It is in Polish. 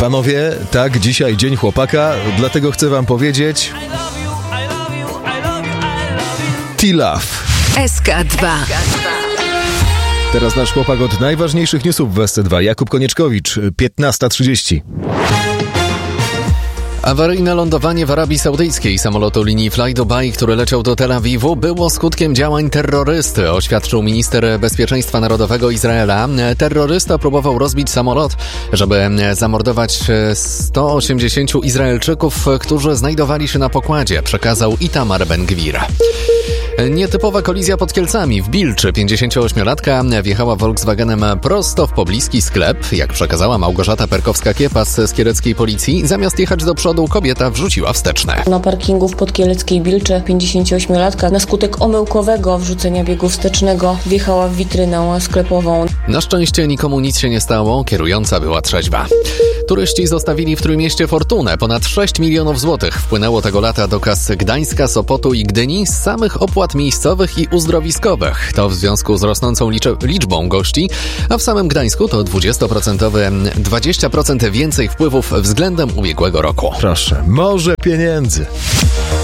Panowie, tak, dzisiaj Dzień Chłopaka, dlatego chcę wam powiedzieć... T-Love. SK2. Teraz nasz chłopak od najważniejszych newsów w SC2. Jakub Konieczkowicz, 15:30. Awaryjne lądowanie w Arabii Saudyjskiej samolotu linii Fly Dubai, który leciał do Tel Awiwu, było skutkiem działań terrorysty, oświadczył minister bezpieczeństwa narodowego Izraela. Terrorysta próbował rozbić samolot, żeby zamordować 180 Izraelczyków, którzy znajdowali się na pokładzie, przekazał Itamar Ben-Gvir. Nietypowa kolizja pod Kielcami. W Bilczy 58-latka wjechała Volkswagenem prosto w pobliski sklep. Jak przekazała Małgorzata Perkowska-Kiepas z kieleckiej policji, zamiast jechać do przodu, kobieta wrzuciła wsteczne. Na parkingu w podkieleckiej Bilczy 58-latka na skutek omyłkowego wrzucenia biegu wstecznego wjechała w witrynę sklepową. Na szczęście nikomu nic się nie stało, kierująca była trzeźwa. Turyści zostawili w Trójmieście fortunę. Ponad 6 milionów złotych wpłynęło tego lata do kas Gdańska, Sopotu i Gdyni z samych opłat miejscowych i uzdrowiskowych. To w związku z rosnącą liczbą gości, a w samym Gdańsku to 20% więcej wpływów względem ubiegłego roku. Proszę, morze pieniędzy.